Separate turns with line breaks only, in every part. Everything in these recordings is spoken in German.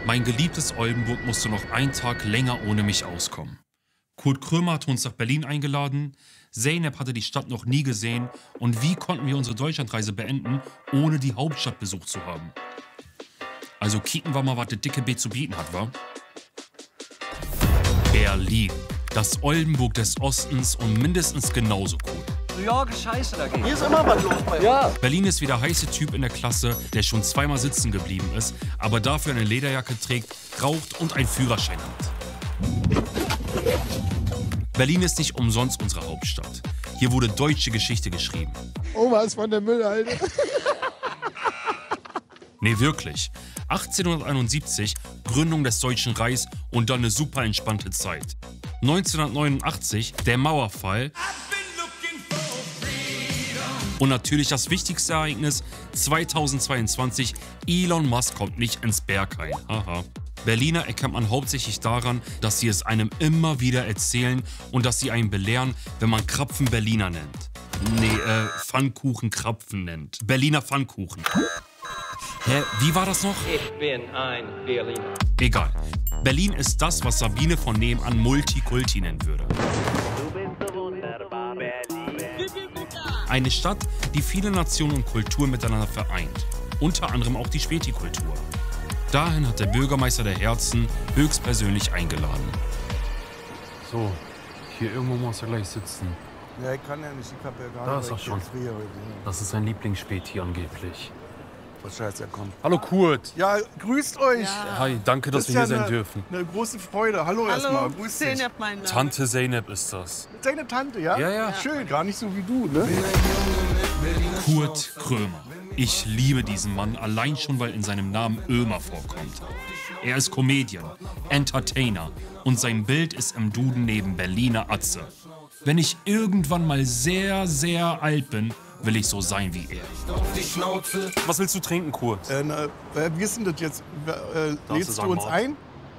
Mein geliebtes Oldenburg musste noch einen Tag länger ohne mich auskommen. Kurt Krömer hat uns nach Berlin eingeladen, Zeynep hatte die Stadt noch nie gesehen und wie konnten wir unsere Deutschlandreise beenden, ohne die Hauptstadt besucht zu haben? Also kicken wir mal, was der dicke B zu bieten hat, wa? Berlin, das Oldenburg des Ostens und mindestens genauso cool.
New York ist scheiße dagegen. Hier ist immer was los bei uns. Ja.
Berlin ist wie der heiße Typ in der Klasse, der schon zweimal sitzen geblieben ist, aber dafür eine Lederjacke trägt, raucht und einen Führerschein hat. Berlin ist nicht umsonst unsere Hauptstadt. Hier wurde deutsche Geschichte geschrieben.
Oma ist von der Müllhalde.
Nee, wirklich. 1871, Gründung des Deutschen Reichs und dann eine super entspannte Zeit. 1989, der Mauerfall. Und natürlich das wichtigste Ereignis, 2022, Elon Musk kommt nicht ins Berghain. Haha. Berliner erkennt man hauptsächlich daran, dass sie es einem immer wieder erzählen und dass sie einen belehren, wenn man Krapfen Berliner nennt. Nee, Pfannkuchen Krapfen nennt. Berliner Pfannkuchen. Hä, wie war das noch?
Ich bin ein Berliner.
Egal. Berlin ist das, was Sabine von nebenan Multikulti nennen würde. Eine Stadt, die viele Nationen und Kulturen miteinander vereint. Unter anderem auch die Späti-Kultur. Dahin hat der Bürgermeister der Herzen höchstpersönlich eingeladen.
So, hier irgendwo muss er gleich sitzen.
Ja, ich kann ja nicht, ich hab ja gar
Da
nicht.
ist er schon. Das ist sein Lieblingsspäti angeblich.
Was scheiße, er kommt.
Hallo Kurt.
Ja, grüßt euch.
Ja.
Hi, danke, dass
Das
wir
ist
hier
ja
sein dürfen.
Eine große Freude. Hallo, erstmal.
Hallo,
Grüß dich.
Zeynep, mein Name.
Tante Zeynep ist das.
Deine Tante, ja?
Ja, ja.
Schön, gar nicht so wie du, ne?
Kurt Krömer. Ich liebe diesen Mann, allein schon, weil in seinem Namen Ömer vorkommt. Er ist Comedian, Entertainer und sein Bild ist im Duden neben Berliner Atze. Wenn ich irgendwann mal sehr, sehr alt bin, will ich so sein wie er.
Was willst du trinken, Kurt?
Wie ist denn das jetzt? Lädst
ist
du
am
uns
Ort.
ein?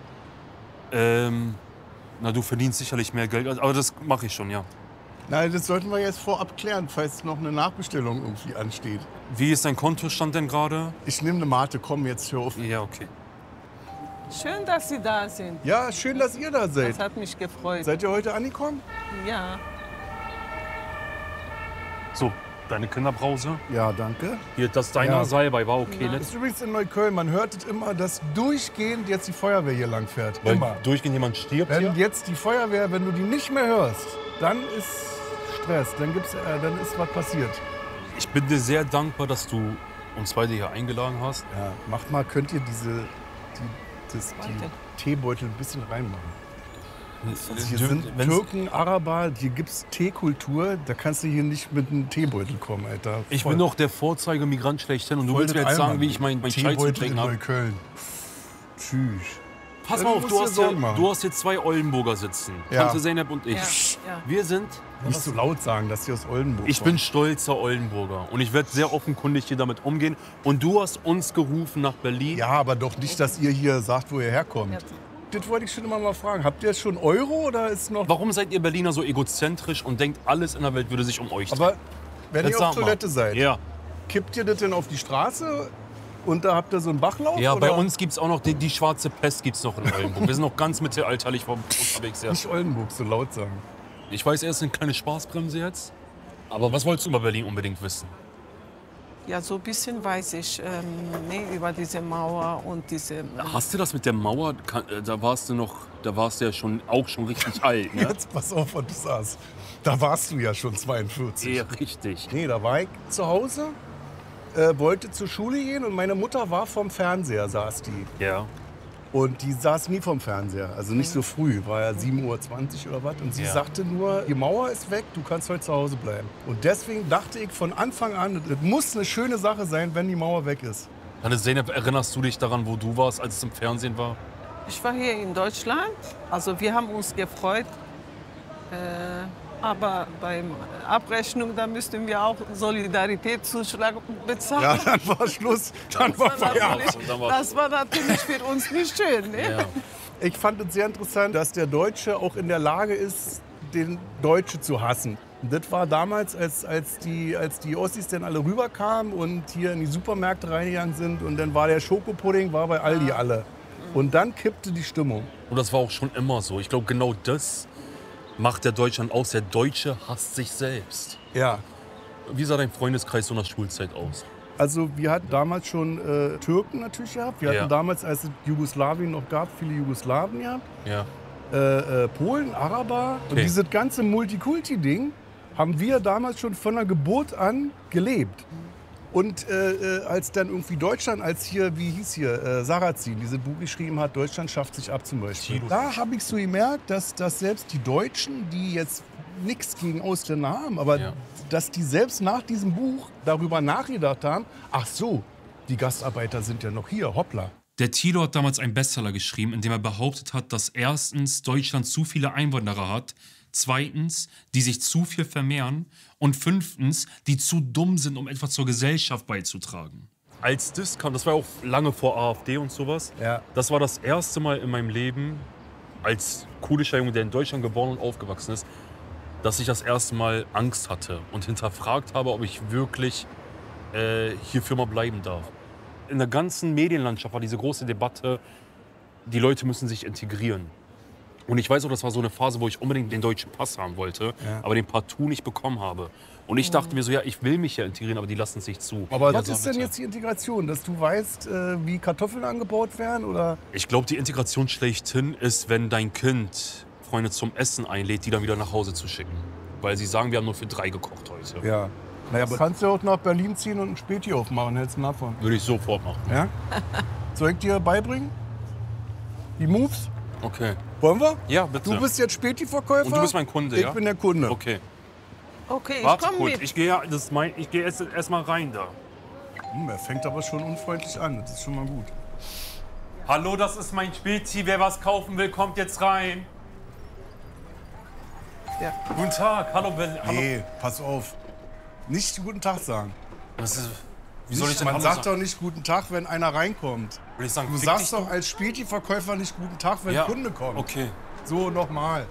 Na, du verdienst sicherlich mehr Geld, aber das mache ich schon, ja.
Nein, das sollten wir jetzt vorab klären, falls noch eine Nachbestellung irgendwie ansteht.
Wie ist dein Kontostand denn gerade?
Ich nehme eine Mate, komm jetzt, hör auf.
Ja, okay.
Schön, dass Sie da sind.
Ja, schön, dass ihr da
Das
seid.
hat mich gefreut.
Seid ihr heute angekommen?
Ja.
So, deine Kinderbrause.
Ja, danke.
Hier, das deiner
Ja.
Salbei war okay,
Ja.
ne?
Das ist übrigens in Neukölln, man hört es immer, dass durchgehend jetzt die Feuerwehr hier lang fährt.
Weil
Immer.
durchgehend jemand stirbt
Wenn
hier?
jetzt die Feuerwehr, wenn du die nicht mehr hörst, dann ist Stress, dann ist was passiert.
Ich bin dir sehr dankbar, dass du uns beide hier eingeladen hast.
Ja, macht mal, könnt ihr die Teebeutel ein bisschen reinmachen. Hier sind Türken, Araber, hier gibt's Teekultur, da kannst du hier nicht mit einem Teebeutel kommen, Alter.
Ich
Voll.
bin doch der Vorzeigemigrant schlechthin und du
Voll
willst mir
das
jetzt sagen,
Albern.
wie ich meinen Scheiß zu
Teebeutel
trinken
in
habe.
Neukölln. Tschüss.
Pass
Ja,
mal
du
auf,
musst
du
dir
hast,
Sorgen machen.
du hast hier zwei Oldenburger sitzen.
Ja.
Tante Zeynep und ich.
Ja, ja.
Wir sind...
Nicht so laut sagen, dass die aus Oldenburg
Ich bin stolzer Oldenburger und ich werde sehr offenkundig hier damit umgehen. Und du hast uns gerufen nach Berlin.
Ja, aber doch nicht, dass ihr hier sagt, wo ihr herkommt.
Ja.
Das wollte ich schon immer mal fragen. Habt ihr jetzt schon Euro oder ist noch...
Warum seid ihr Berliner so egozentrisch und denkt, alles in der Welt würde sich um euch drehen?
Aber wenn
Jetzt
ihr auf
sag mal.
Toilette seid,
Ja,
kippt ihr das denn auf die Straße und da habt ihr so einen Bachlauf?
ja bei
oder?
uns gibt es auch noch die schwarze Pest gibt's noch in Oldenburg. Wir sind noch ganz mittelalterlich unterwegs. Ja.
Nicht Oldenburg so laut sagen.
Ich weiß, er ist eine kleine Spaßbremse jetzt. Aber was wolltest du über Berlin unbedingt wissen?
Ja, so ein bisschen weiß ich über diese Mauer und diese...
Hast du das mit der Mauer? Da warst du ja auch schon richtig alt, ne?
Jetzt pass auf, was du sagst. Da warst du ja schon 42.
Ja, richtig.
Nee, da war ich zu Hause, wollte zur Schule gehen und meine Mutter war vorm Fernseher, saß die.
Ja.
Und die saß nie vom Fernseher, also nicht so früh, war ja 7:20 Uhr oder was. Und sie
Ja.
sagte nur, die Mauer ist weg, du kannst heute zu Hause bleiben. Und deswegen dachte ich von Anfang an, es muss eine schöne Sache sein, wenn die Mauer weg ist.
Tante Zeynep, erinnerst du dich daran, wo du warst, als es im Fernsehen war?
Ich war hier in Deutschland, also wir haben uns gefreut. Aber beim Abrechnung, da müssten wir auch Solidaritätszuschlag bezahlen.
Ja, dann war Schluss, dann war Feierabend.
Das war natürlich für uns nicht schön. Ne?
Ja.
Ich fand es sehr interessant, dass der Deutsche auch in der Lage ist, den Deutsche zu hassen. Und das war damals, als die Ossis dann alle rüberkamen und hier in die Supermärkte reingegangen sind. Und dann war der Schokopudding war bei Aldi alle. Und dann kippte die Stimmung.
Und das war auch schon immer so. Ich glaube, genau das macht der Deutschland aus. Der Deutsche hasst sich selbst.
Ja.
Wie sah dein Freundeskreis so nach Schulzeit aus?
Also wir hatten damals schon Türken natürlich gehabt. Wir hatten damals, als es Jugoslawien noch gab, viele Jugoslawen gehabt.
Ja.
Polen, Araber. Und
Okay.
dieses ganze Multikulti-Ding haben wir damals schon von der Geburt an gelebt. Und als dann irgendwie Deutschland, als hier, wie hieß hier, Sarrazin, dieses Buch geschrieben hat, Deutschland schafft sich ab zum Beispiel. Da habe ich so gemerkt, dass selbst die Deutschen, die jetzt nichts gegen Ausländer haben, aber dass die selbst nach diesem Buch darüber nachgedacht haben, ach so, die Gastarbeiter sind ja noch hier, hoppla.
Der Thilo hat damals einen Bestseller geschrieben, in dem er behauptet hat, dass erstens Deutschland zu viele Einwanderer hat, zweitens, die sich zu viel vermehren und fünftens, die zu dumm sind, um etwas zur Gesellschaft beizutragen.
Als das kam, das war auch lange vor AfD und sowas,
Ja.
das war das erste Mal in meinem Leben, als kurdischer Junge, der in Deutschland geboren und aufgewachsen ist, dass ich das erste Mal Angst hatte und hinterfragt habe, ob ich wirklich hier für immer bleiben darf. In der ganzen Medienlandschaft war diese große Debatte, die Leute müssen sich integrieren. Und ich weiß auch, das war so eine Phase, wo ich unbedingt den deutschen Pass haben wollte, aber den partout nicht bekommen habe. Und ich dachte mir so, ja, ich will mich ja integrieren, aber die lassen es nicht zu.
Aber was ist denn jetzt die Integration? Dass du weißt, wie Kartoffeln angebaut werden? Oder?
Ich glaube, die Integration schlechthin ist, wenn dein Kind Freunde zum Essen einlädt, die dann wieder nach Hause zu schicken. Weil sie sagen, wir haben nur für 3 gekocht heute.
Ja. Naja, aber kannst du auch nach Berlin ziehen und ein Späti aufmachen, hältst du mal davon.
Würde ich sofort machen.
Ja? Soll ich dir beibringen? Die Moves?
Okay.
Wollen wir?
Ja, bitte.
Du bist jetzt Späti-Verkäufer?
Und du bist mein Kunde,
ich
ja?
bin der Kunde.
Okay.
Okay, ich
Warte
komme
kurz,
mit.
ich gehe erst mal rein da.
Er fängt aber schon unfreundlich an, das ist schon mal gut.
Hallo, das ist mein Späti. Wer was kaufen will, kommt jetzt rein.
Ja.
Guten Tag. Hallo, Hallo.
Nee, pass auf. Nicht guten Tag sagen.
Wie soll ich denn
Man
Hallo
sagt
sagen?
doch nicht guten Tag, wenn einer reinkommt.
Will ich sagen,
Du
fick
sagst
dich
doch als Späti-Verkäufer nicht guten Tag, wenn
Ja,
ein Kunde kommt.
Okay.
So, nochmal.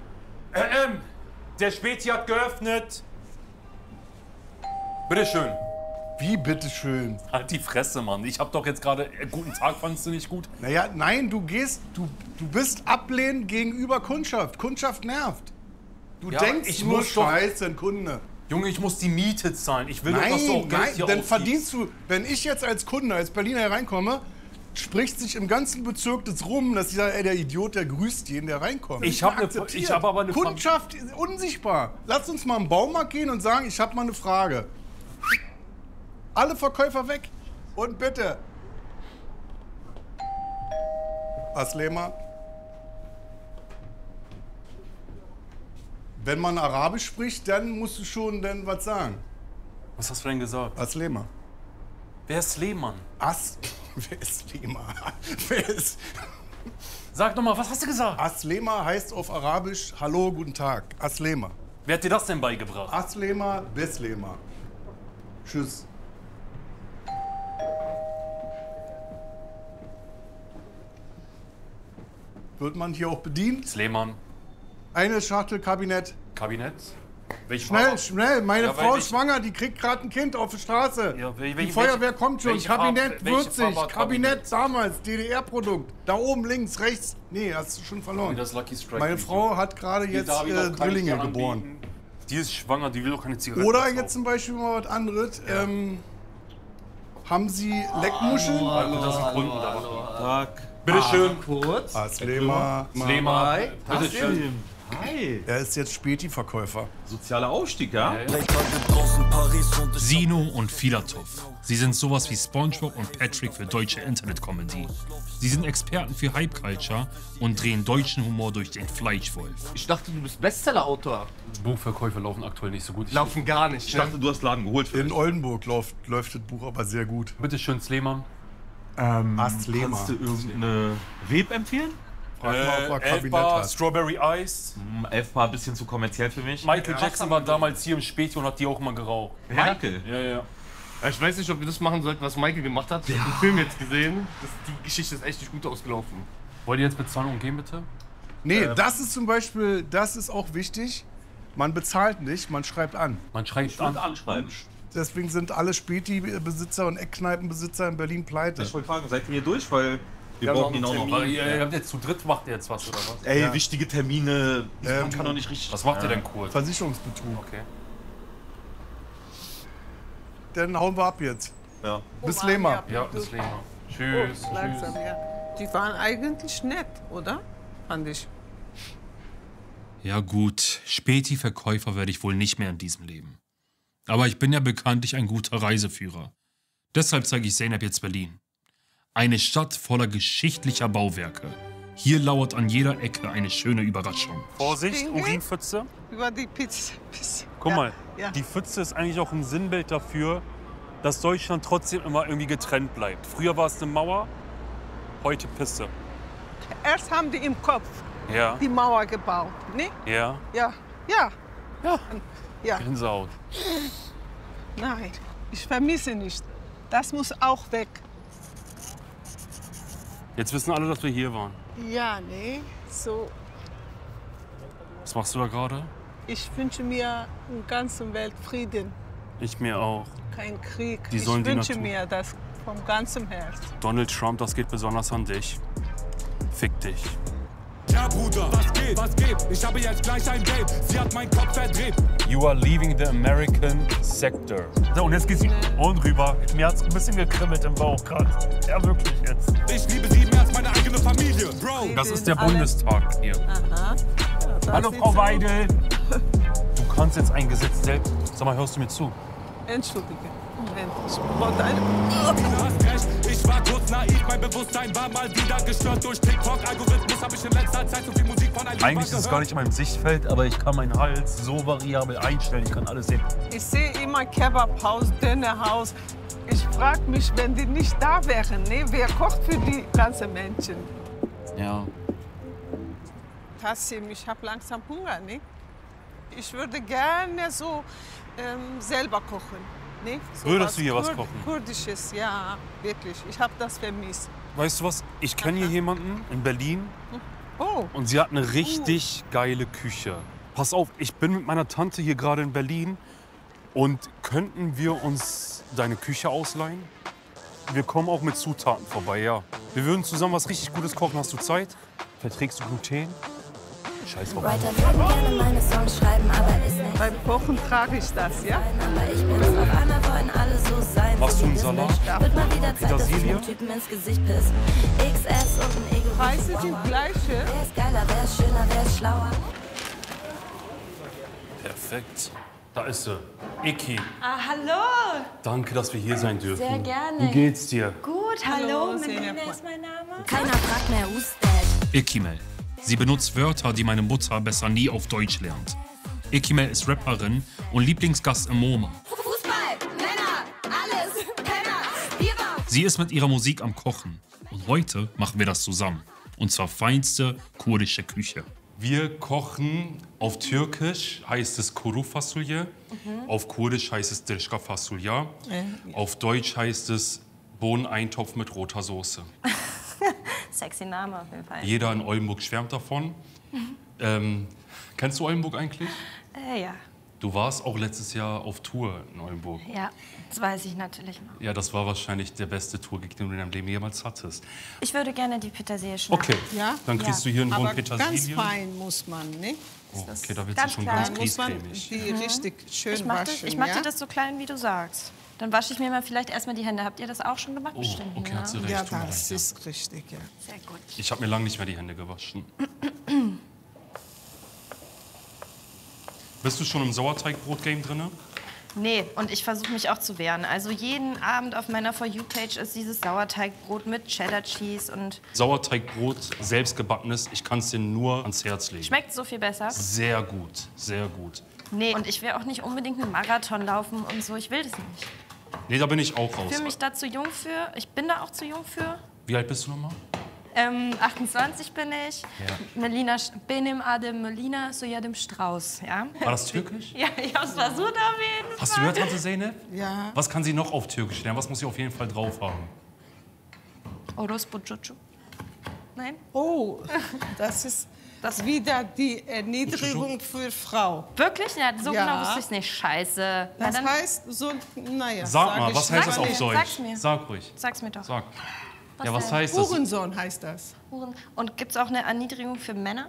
Der Späti hat geöffnet. Bitteschön.
Wie bitteschön?
Halt die Fresse, Mann. Ich hab doch jetzt gerade... guten Tag, fandst du nicht gut?
Naja, nein, du bist ablehnend gegenüber Kundschaft. Kundschaft nervt. Du
Ja,
denkst
ich
nur
muss doch-
Scheiße, ein Kunde.
Junge, ich muss die Miete zahlen. Ich will doch, dass du auch
Nein,
Geld
nein,
hier
dann
ausgibst.
verdienst du, wenn ich jetzt als Kunde, als Berliner hier reinkomme, spricht sich im ganzen Bezirk das rum, dass ich sage, ey, der Idiot, der grüßt jeden, der reinkommt.
Ich
Nicht
hab
mehr
ne-
akzeptiert.
ich hab aber ne-
Kundschaft ist unsichtbar. Lass uns mal im Baumarkt gehen und sagen, ich habe mal eine Frage. Alle Verkäufer weg. Und bitte. Aslema. Wenn man Arabisch spricht, dann musst du schon dann was sagen.
Was hast du denn gesagt?
Aslema.
Wer ist Lehmann?
Wer ist Lema? Wer ist...
Sag doch mal, was hast du gesagt?
Aslema heißt auf Arabisch Hallo, guten Tag. Aslema.
Wer hat dir das denn beigebracht?
Aslema, Beslema. Tschüss. Wird man hier auch bedient?
Lehmann.
Eine Schachtel Kabinett.
Kabinett? Welche
Schnell,
Farbe?
schnell. Meine
Ja,
Frau
weil
ist schwanger, die kriegt gerade ein Kind auf der Straße.
Ja,
Die Feuerwehr kommt schon.
welche Farbe-
Kabinett
welche
würzig.
Farbe hat
Kabinett damals, DDR-Produkt. Da oben, links, rechts. Nee, hast du schon verloren.
Das Lucky Strike.
Meine Frau hat gerade jetzt Drillinge geboren.
Die ist schwanger, die will doch keine Zigaretten
Oder
kaufen.
jetzt zum Beispiel mal was anderes. Haben Sie Leckmuscheln?
Das sind Kunden da.
Tag.
Bitteschön.
Kurz.
Aslema.
Lehmann.
Bitteschön. Hi.
Er ist jetzt Späti-Verkäufer.
Sozialer Aufstieg, ja?
Sino und Filatov. Sie sind sowas wie SpongeBob und Patrick für deutsche Internet-Comedy. Sie sind Experten für Hype-Culture und drehen deutschen Humor durch den Fleischwolf.
Ich dachte, du bist Bestseller-Autor.
Buchverkäufe laufen aktuell nicht so gut.
Laufen gar nicht.
Ich dachte, du hast Laden geholt für
In
dich.
Oldenburg läuft das Buch aber sehr gut.
Bitteschön, Lehmann.
Aslema.
Kannst du irgendeine Web empfehlen?
Frag mal, ob er Kabinett
Elfbar,
hat.
Strawberry Ice.
11 Paar, bisschen zu kommerziell für mich.
Michael Jackson war damals hier im Späti und hat die auch mal geraucht.
Michael.
Ja, ja.
Ich weiß nicht, ob wir das machen sollten, was Michael gemacht hat. Ich habe den Film jetzt gesehen. Die Geschichte ist echt nicht gut ausgelaufen.
Wollt ihr jetzt bezahlen und gehen, bitte?
Nee, das ist zum Beispiel, das ist auch wichtig. Man bezahlt nicht, man schreibt an.
Man schreibt
Und
an.
anschreiben.
Deswegen sind alle Späti-Besitzer und Eckkneipenbesitzer in Berlin pleite.
Ich wollte fragen, seid ihr hier durch? Weil Wir brauchen ihn auch noch.
Ihr habt jetzt zu dritt, macht ihr jetzt was, oder was?
Ey, wichtige Termine. Man kann doch nicht richtig.
Was macht ihr denn cool?
Versicherungsbetrug.
Okay.
Dann hauen wir ab jetzt.
Ja.
Bis Lema.
Ja, bis Lema. Tschüss.
Langsam,
Tschüss.
ja. Die waren eigentlich nett, oder? Fand ich.
Ja gut, Späti-Verkäufer werde ich wohl nicht mehr in diesem Leben. Aber ich bin ja bekanntlich ein guter Reiseführer. Deshalb zeige ich Zeynep jetzt Berlin. Eine Stadt voller geschichtlicher Bauwerke. Hier lauert an jeder Ecke eine schöne Überraschung.
Vorsicht,
Stinke?
Urinpfütze.
Über die Pizza.
Guck mal,
ja.
die Pfütze ist eigentlich auch ein Sinnbild dafür, dass Deutschland trotzdem immer irgendwie getrennt bleibt. Früher war es eine Mauer, heute Pisse.
Erst haben die im Kopf
Ja,
die Mauer gebaut, ne?
ja,
Ja, ja,
ja.
ja.
Gänsehaut.
Nein, ich vermisse nicht. Das muss auch weg.
Jetzt wissen alle, dass wir hier waren.
Ja, ne? So,
Was machst du da gerade?
ich wünsche mir in der ganzen Welt Frieden,
Ich mir auch.
kein Krieg.
Die
Ich
sollen die
wünsche
Natur-
mir das vom ganzen Herzen.
Donald Trump, das geht besonders an dich. Fick dich.
Ja, Bruder, was geht, was geht? Ich habe jetzt gleich ein Date. Sie hat meinen Kopf verdreht.
You are leaving the American sector. So, und jetzt geht's und rüber. Mir hat's ein bisschen gekribbelt im Bauch gerade. Ja, wirklich jetzt.
Ich liebe sie mehr als meine eigene Familie. Bro,
Das ist der
Alle-
Bundestag hier.
Aha. Ja, das
Hallo,
sieht
Frau
so-
Weidel. Du kannst jetzt ein Gesetz selbst. Sag mal, hörst du mir zu?
Entschuldige. Moment, ich wollte eine...
du hast recht. Ich war kurz naiv. Mein Bewusstsein war mal wieder gestört durch TikTok-Algorithmus. Habe ich in letzter Zeit so viel Musik von einem
Eigentlich ist es gar nicht in meinem Sichtfeld, aber ich kann meinen Hals so variabel einstellen. Ich kann alles sehen.
Ich sehe immer Kebabhaus, Dönerhaus. Ich frage mich, wenn die nicht da wären, ne, wer kocht für die ganzen Menschen?
Ja.
Tassim, ich habe langsam Hunger, ne? Ich würde gerne so selber kochen. Ne? So
Würdest du hier was kochen?
Kurdisches, ja, wirklich. Ich habe das vermisst.
Weißt du was? Ich kenne hier jemanden in Berlin
Oh,
und sie hat eine richtig geile Küche. Pass auf, ich bin mit meiner Tante hier gerade in Berlin und könnten wir uns deine Küche ausleihen? Wir kommen auch mit Zutaten vorbei, ja. Wir würden zusammen was richtig Gutes kochen. Hast du Zeit? Verträgst du Gluten? Scheiß drauf.
Writer würden gerne meine Songs schreiben, aber ist nicht.
beim Kochen trage ich das, ja?
Aber ich bin's. Auf einmal wollen alle so sein.
Machst
so
du
wie
einen
das
Salat?
nicht. Wird mal wieder Zeit, dass ich
Petersilie?
dem Typen ins Gesicht piss. XS und ein Ego.
Preise sind gleiche.
Wer ist geiler, wer ist schöner, wer ist schlauer?
Perfekt. Da ist sie. Iki.
Ah, hallo.
Danke, dass wir hier sein dürfen.
Sehr gerne.
Wie geht's dir?
Gut, hallo.
Hallo,
Melina
Zeynep.
ist mein Name.
Keiner fragt mehr, who's that?
Ikimel. Sie benutzt Wörter, die meine Mutter besser nie auf Deutsch lernt. Ikimel ist Rapperin und Lieblingsgast im MoMA.
Fußball, Männer, alles, Penner, Bierbar.
Sie ist mit ihrer Musik am Kochen. Und heute machen wir das zusammen. Und zwar feinste kurdische Küche.
Wir kochen auf Türkisch, heißt es Kuru Fasulye. Auf Kurdisch heißt es Dirschka Fasulya. Auf Deutsch heißt es Bohneneintopf mit roter Soße.
Sexy Name auf jeden Fall.
Jeder in Oldenburg schwärmt davon. Kennst du Oldenburg eigentlich?
Ja.
Du warst auch letztes Jahr auf Tour in Oldenburg.
Ja, das weiß ich natürlich noch.
Ja, das war wahrscheinlich der beste Tourgig, den du in deinem Leben jemals hattest.
Ich würde gerne die Petersilie schneiden.
Okay,
Ja?
dann kriegst du hier einen
Aber
Bund
ganz
Petersilie.
fein muss man, ne?
Oh, okay, da wird
ganz
sie schon
klein.
ganz
Da muss man
griescremig.
die richtig schön
Ich mache
waschen,
mach
ja?
dir das so klein, wie du sagst. Dann wasche ich mir mal vielleicht erstmal die Hände. Habt ihr das auch schon gemacht?
Oh,
Bestimmt,
okay,
ja.
hat sie recht.
Ja,
tut mir leid,
das
ja.
ist richtig, ja.
Sehr gut.
Ich habe mir lange nicht mehr die Hände gewaschen. Bist du schon im Sauerteigbrot-Game drin?
Nee, und ich versuche mich auch zu wehren. Also jeden Abend auf meiner For You-Page ist dieses Sauerteigbrot mit Cheddar Cheese und
Sauerteigbrot, selbstgebackenes, ich kann es dir nur ans Herz legen.
schmeckt so viel besser.
Sehr gut, sehr gut.
Nee, und ich will auch nicht unbedingt einen Marathon laufen und so. Ich will das nicht.
Nee, da bin ich auch
Ich
raus.
fühle mich da zu jung für. Ich bin da auch zu jung für.
Wie alt bist du nochmal?
28 bin ich. Melina, benim Adem Melina Soyadim Strauß, ja?
War das türkisch?
Ja, ich hab's versucht auf jeden Fall.
Hast du gehört, Tante Zeynep?
Ja.
Was kann sie noch auf türkisch lernen? Was muss sie auf jeden Fall drauf haben?
Orospu Cucu. Nein?
Oh, das ist wieder die Erniedrigung für Frau.
Wirklich? Ja, so
Ja.
genau wusste ich's nicht. Scheiße. Na,
Das
dann
heißt so, naja.
Sag mal,
ich
was heißt das
mal
auf
nicht.
Deutsch?
Sag's mir.
Sag ruhig.
sag's mir doch.
Sag.
Ja, was heißt das?
Hurensohn heißt das.
Und gibt es auch eine Erniedrigung für Männer?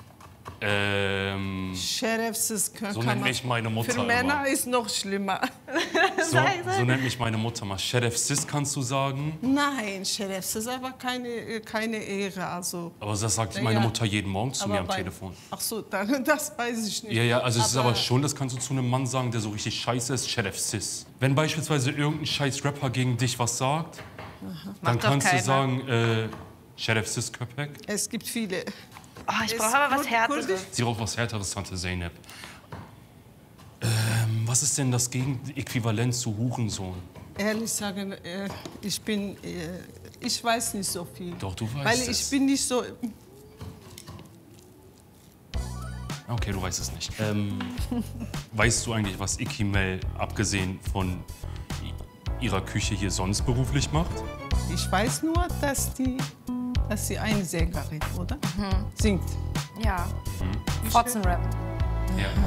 Sheriffs
So nennt mich meine Mutter
Für Männer
immer.
ist noch schlimmer.
So nennt mich meine Mutter mal. Sheriff Sis kannst du sagen.
Nein, Sheriffs ist aber keine Ehre. Also.
Aber das sagt meine Mutter jeden Morgen zu mir am Telefon.
Ach so, das weiß ich nicht.
Ja, also es ist aber schon, das kannst du zu einem Mann sagen, der so richtig scheiße ist, Sheriff Sis. Wenn beispielsweise irgendein scheiß Rapper gegen dich was sagt, dann kannst du sagen, Sheriff Sis Köpek.
Es gibt viele.
Oh, ich brauche aber was Härteres.
Sie braucht was Härteres, Tante Zeynep. Was ist denn das Gegenäquivalent zu Hurensohn?
Ehrlich sagen, ich weiß nicht so viel.
Doch, du weißt
Weil
es.
ich bin nicht so...
Okay, du weißt es nicht. Weißt du eigentlich, was Ikimel, abgesehen von ihrer Küche, hier sonst beruflich macht?
Ich weiß nur, dass sie eine Sängerin, oder? Singt.
Ja. Fotzenrap.
Ja.